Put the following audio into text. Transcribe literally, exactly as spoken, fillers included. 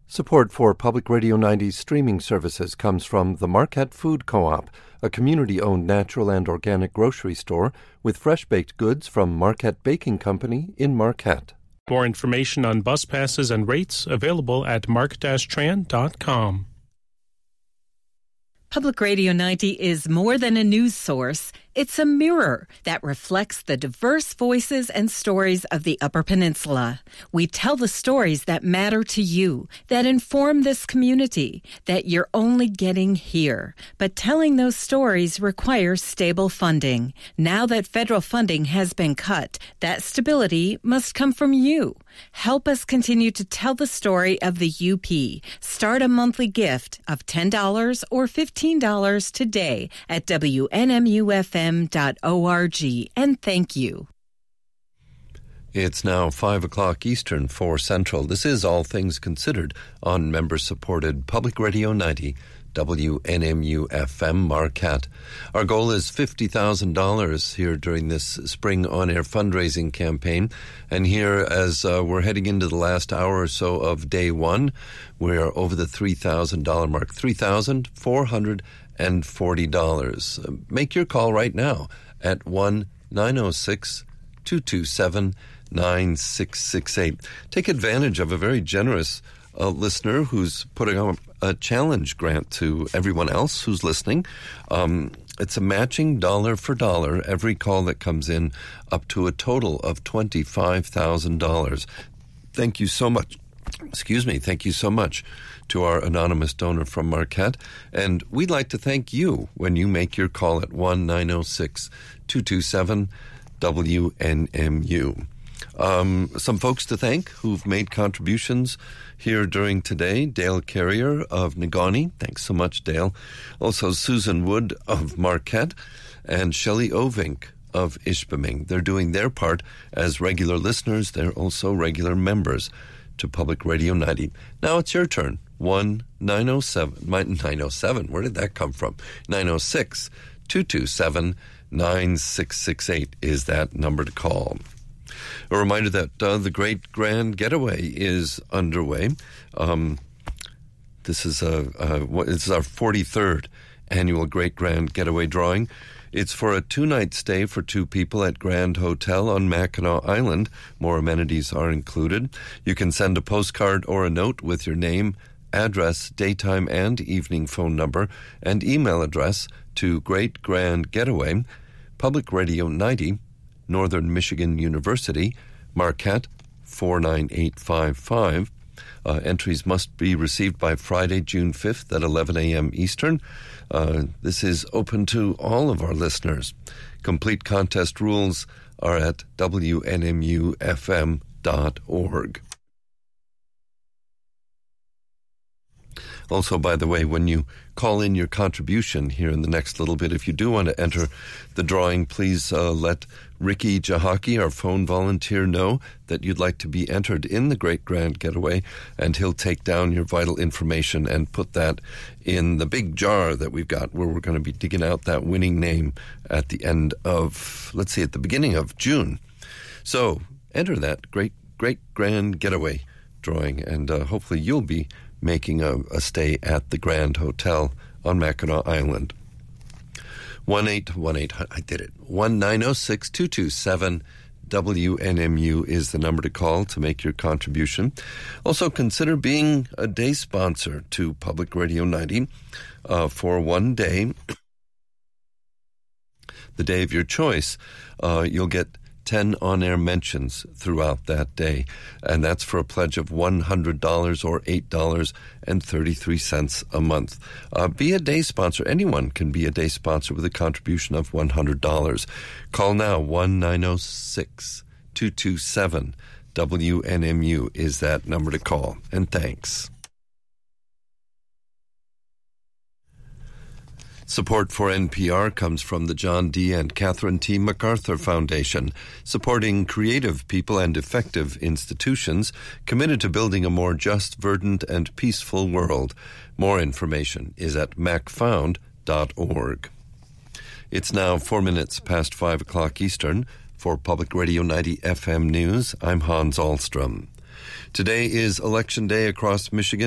Support for Public Radio ninety's streaming services comes from the Marquette Food Co-op, a community-owned natural and organic grocery store with fresh-baked goods from Marquette Baking Company in Marquette. More information on bus passes and rates available at mark dash tran dot com. Public Radio ninety is more than a news source. It's a mirror that reflects the diverse voices and stories of the Upper Peninsula. We tell the stories that matter to you, that inform this community, that you're only getting here. But telling those stories requires stable funding. Now that federal funding has been cut, that stability must come from you. Help us continue to tell the story of the U P. Start a monthly gift of ten dollars or fifteen dollars today at W N M U F M dot org, and thank you. It's now five o'clock Eastern, four Central. This is All Things Considered on member-supported Public Radio ninety, W N M U F M Marquette. Our goal is fifty thousand dollars here during this spring on-air fundraising campaign. And here, as uh, we're heading into the last hour or so of day one, we're over the three thousand dollars mark, three thousand four hundred forty dollars. Make your call right now at one nine zero six, two two seven, nine six six eight. Take advantage of a very generous uh, listener who's putting up a challenge grant to everyone else who's listening. Um, it's a matching dollar for dollar every call that comes in, up to a total of twenty-five thousand dollars. Thank you so much. Excuse me. Thank you so much to our anonymous donor from Marquette. And we'd like to thank you when you make your call at one nine zero six, two two seven, W N M U. Um, some folks to thank who've made contributions here during today. Dale Carrier of Negaunee. Thanks so much, Dale. Also Susan Wood of Marquette and Shelley Ovink of Ishpeming. They're doing their part as regular listeners. They're also regular members to Public Radio ninety. Now it's your turn. one nine zero seven, nine zero seven, where did that come from? nine zero six, two two seven, nine six six eight is that number to call. A reminder that uh, the Great Grand Getaway is underway. Um, this is a, a this is our forty-third annual Great Grand Getaway drawing. It's for a two-night stay for two people at Grand Hotel on Mackinac Island. More amenities are included. You can send a postcard or a note with your name, address, daytime and evening phone number, and email address to Great Grand Getaway, Public Radio ninety, Northern Michigan University, Marquette four nine eight five five. Uh, entries must be received by Friday, June fifth at eleven a.m. Eastern. Uh, this is open to all of our listeners. Complete contest rules are at W N M U F M dot org. Also, by the way, when you call in your contribution here in the next little bit, if you do want to enter the drawing, please uh, let Ricky Jahaki, our phone volunteer, know that you'd like to be entered in the Great Grand Getaway, and he'll take down your vital information and put that in the big jar that we've got, where we're going to be digging out that winning name at the end of, let's see, at the beginning of June. So enter that Great, Great Grand Getaway drawing, and uh, hopefully you'll be making a, a stay at the Grand Hotel on Mackinac Island. one eight one eight, I did it, one nine zero six, two two seven, W N M U is the number to call to make your contribution. Also consider being a day sponsor to Public Radio ninety uh, for one day. The day of your choice, uh, you'll get ten on-air mentions throughout that day, and that's for a pledge of one hundred dollars or eight dollars and thirty-three cents a month. Uh, be a day sponsor. Anyone can be a day sponsor with a contribution of one hundred dollars. Call now, one nine zero six, two two seven, W N M U is that number to call, and thanks. Support for N P R comes from the John D. and Catherine T. MacArthur Foundation, supporting creative people and effective institutions committed to building a more just, verdant, and peaceful world. More information is at mac found dot org. It's now four minutes past five o'clock Eastern. For Public Radio ninety F M News, I'm Hans Ahlstrom. Today is Election Day across Michigan.